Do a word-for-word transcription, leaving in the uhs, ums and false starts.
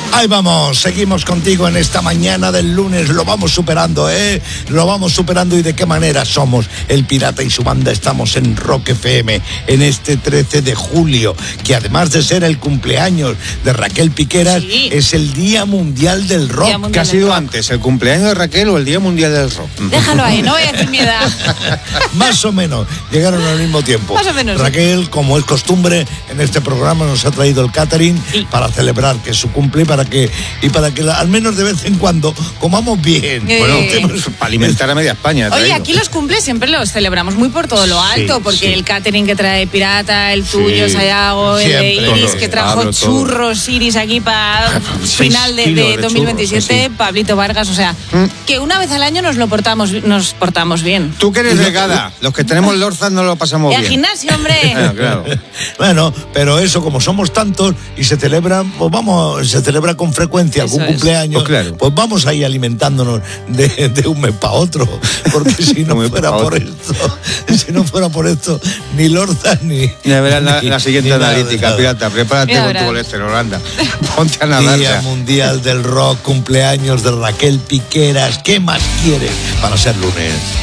Ahí vamos, seguimos contigo en esta mañana del lunes, lo vamos superando, ¿eh? Lo vamos superando y de qué manera somos el Pirata y su banda. Estamos en Rock F M en este trece de julio, que además de ser el cumpleaños de Raquel Piqueras, sí, es el Día Mundial del Rock. Mundial ¿Qué ha sido antes, el cumpleaños de Raquel o el Día Mundial del Rock? Déjalo ahí, no voy a decir mi edad. Más o menos, llegaron al mismo tiempo. Más o menos. Raquel, como es costumbre, en este programa nos ha traído el catering, sí, para celebrar que es su cumple y para que, y para que al menos de vez en cuando comamos bien. Eh, bueno, tenemos, para alimentar a media España. Oye, aquí los cumples siempre los celebramos muy por todo lo alto, sí, porque sí, el catering que trae Pirata, el tuyo, sí, Sayago, el de Iris, que trajo Pablo, churros, todo. Iris aquí para final de, de dos mil veintisiete, churros, sí, Pablito Vargas, o sea, mm. que una vez al año nos lo portamos, nos portamos bien. Tú que eres delgada, los que tenemos lorzas no lo pasamos bien. El gimnasio, hombre. Bueno, claro. Bueno, pero eso, como somos tantos y se celebra, pues vamos, se celebra con frecuencia algún es. cumpleaños, pues, claro, pues vamos ahí alimentándonos de, de un mes para otro, porque si no fuera por esto, si no fuera por esto, ni lorzas ni... Ya verás la, la siguiente analítica, Pirata, prepárate con tu colesterol, anda, ponte a nadar. Día Mundial del Rock, cumpleaños de Raquel Piqueras, ¿qué más quieres para ser lunes?